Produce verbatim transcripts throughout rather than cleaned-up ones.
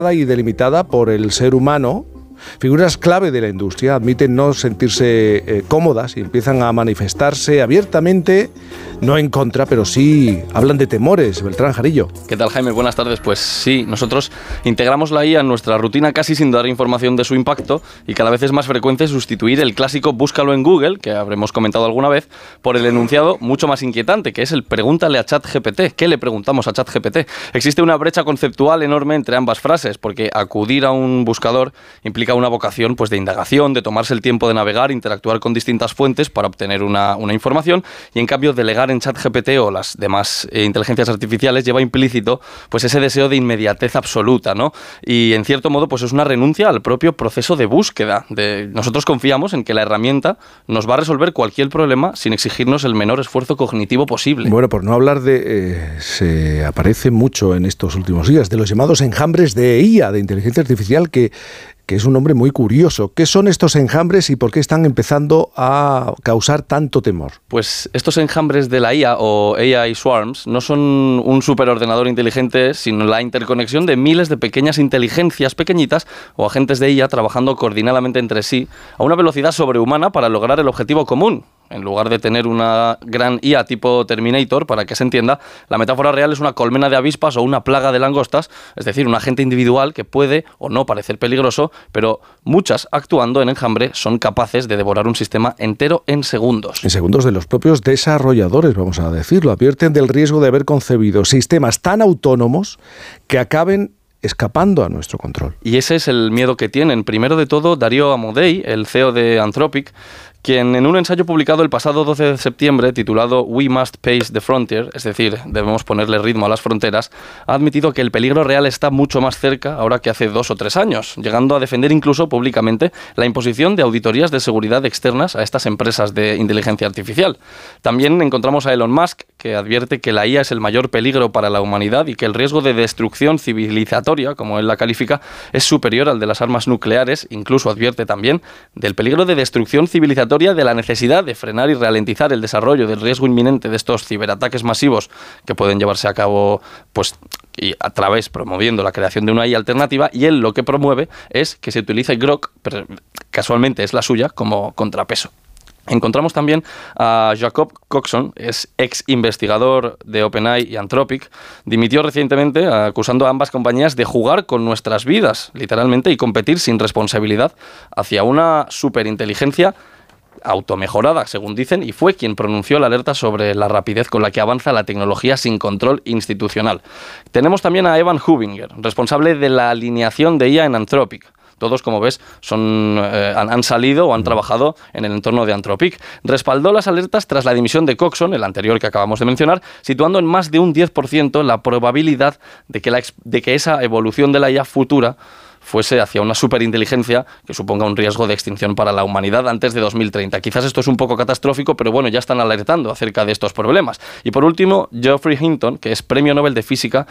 y delimitada por el ser humano. Figuras clave de la industria admiten no sentirse eh, cómodas y empiezan a manifestarse abiertamente, no en contra, pero sí hablan de temores. Beltrán Jarillo. ¿Qué tal, Jaime? Buenas tardes. Pues sí, nosotros integramos la I A en nuestra rutina casi sin dar información de su impacto y cada vez es más frecuente sustituir el clásico búscalo en Google, que habremos comentado alguna vez, por el enunciado mucho más inquietante, que es el pregúntale a ChatGPT. ¿Qué le preguntamos a ChatGPT? Existe una brecha conceptual enorme entre ambas frases, porque acudir a un buscador implica una vocación pues, de indagación, de tomarse el tiempo de navegar, interactuar con distintas fuentes para obtener una, una información, y en cambio delegar en ChatGPT o las demás eh, inteligencias artificiales lleva implícito pues, ese deseo de inmediatez absoluta, ¿no? Y en cierto modo pues, es una renuncia al propio proceso de búsqueda. De, nosotros confiamos en que la herramienta nos va a resolver cualquier problema sin exigirnos el menor esfuerzo cognitivo posible. Bueno, por no hablar de... Eh, se aparece mucho en estos últimos días de los llamados enjambres de I A, de inteligencia artificial, que que es un nombre muy curioso. ¿Qué son estos enjambres y por qué están empezando a causar tanto temor? Pues estos enjambres de la I A o A I Swarms no son un superordenador inteligente, sino la interconexión de miles de pequeñas inteligencias pequeñitas o agentes de I A trabajando coordinadamente entre sí a una velocidad sobrehumana para lograr el objetivo común. En lugar de tener una gran I A tipo Terminator, para que se entienda, la metáfora real es una colmena de avispas o una plaga de langostas, es decir, un agente individual que puede o no parecer peligroso, pero muchas, actuando en enjambre, son capaces de devorar un sistema entero en segundos. En segundos de los propios desarrolladores, vamos a decirlo, advierten del riesgo de haber concebido sistemas tan autónomos que acaben escapando a nuestro control. Y ese es el miedo que tienen. Primero de todo, Dario Amodei, el C E O de Anthropic, quien en un ensayo publicado el pasado doce de septiembre, titulado We Must Pace the Frontier, es decir, debemos ponerle ritmo a las fronteras, ha admitido que el peligro real está mucho más cerca ahora que hace dos o tres años, llegando a defender incluso públicamente la imposición de auditorías de seguridad externas a estas empresas de inteligencia artificial. También encontramos a Elon Musk, que advierte que la I A es el mayor peligro para la humanidad y que el riesgo de destrucción civilizatoria, como él la califica, es superior al de las armas nucleares. Incluso advierte también del peligro de destrucción civilizatoria, de la necesidad de frenar y ralentizar el desarrollo del riesgo inminente de estos ciberataques masivos que pueden llevarse a cabo pues, y a través, promoviendo la creación de una I A alternativa, y él lo que promueve es que se utilice Grok, pero casualmente es la suya, como contrapeso. Encontramos también a Jacob Coxon, es ex investigador de OpenAI y Anthropic. Dimitió recientemente acusando a ambas compañías de jugar con nuestras vidas, literalmente, y competir sin responsabilidad hacia una superinteligencia automejorada, según dicen, y fue quien pronunció la alerta sobre la rapidez con la que avanza la tecnología sin control institucional. Tenemos también a Evan Hubinger, responsable de la alineación de I A en Anthropic. Todos, como ves, son, eh, han, han salido o han trabajado en el entorno de Anthropic. Respaldó las alertas tras la dimisión de Coxon, el anterior que acabamos de mencionar, situando en más de un diez por ciento la probabilidad de que, la, de que esa evolución de la I A futura fuese hacia una superinteligencia que suponga un riesgo de extinción para la humanidad antes de dos mil treinta. Quizás esto es un poco catastrófico, pero bueno, ya están alertando acerca de estos problemas. Y por último, Geoffrey Hinton, que es premio Nobel de Física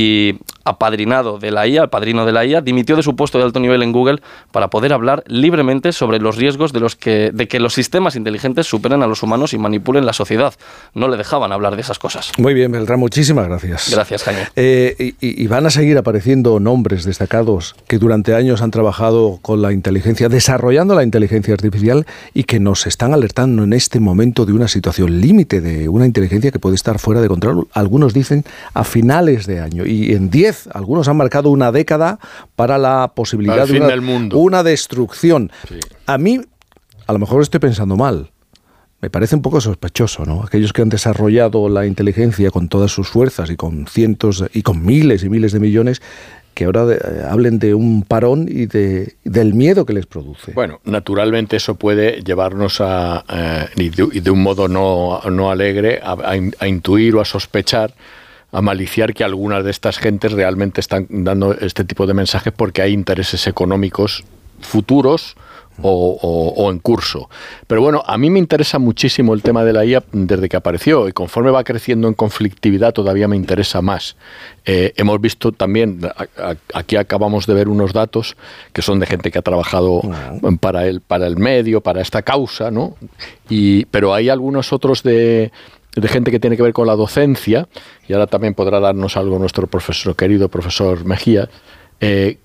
y apadrinado de la I A, el padrino de la I A, dimitió de su puesto de alto nivel en Google para poder hablar libremente sobre los riesgos de, los que, de que los sistemas inteligentes superen a los humanos y manipulen la sociedad. No le dejaban hablar de esas cosas. Muy bien, Beltrán, muchísimas gracias. Gracias, Jaime. Eh, y, y van a seguir apareciendo nombres destacados que durante años han trabajado con la inteligencia, desarrollando la inteligencia artificial, y que nos están alertando en este momento de una situación límite, de una inteligencia que puede estar fuera de control. Algunos dicen a finales de año, y en diez, algunos han marcado una década para la posibilidad Al de fin una, del mundo. una destrucción. Sí. A mí, a lo mejor estoy pensando mal, me parece un poco sospechoso, ¿no? Aquellos que han desarrollado la inteligencia con todas sus fuerzas y con cientos y con miles y miles de millones, que ahora de, eh, hablen de un parón y de, del miedo que les produce. Bueno, naturalmente eso puede llevarnos a, eh, y, de, y de un modo no, no alegre, a, a, a intuir o a sospechar, a maliciar que algunas de estas gentes realmente están dando este tipo de mensajes porque hay intereses económicos futuros O, o, o en curso. Pero bueno, a mí me interesa muchísimo el tema de la I A desde que apareció, y conforme va creciendo en conflictividad todavía me interesa más. Eh, hemos visto también, a, a, aquí acabamos de ver unos datos que son de gente que ha trabajado uh-huh. para el, para el medio, para esta causa, ¿no? Y, pero hay algunos otros de... de gente que tiene que ver con la docencia, y ahora también podrá darnos algo nuestro profesor, querido profesor Mejía, eh,